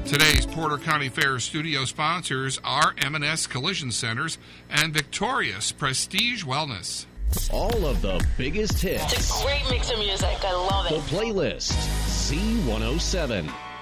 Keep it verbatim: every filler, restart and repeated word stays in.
Today's Porter County Fair studio sponsors are M and S Collision Centers and Victorious Prestige Wellness. All of the biggest hits. It's a great mix of music. I love it. The playlist, Z one oh seven.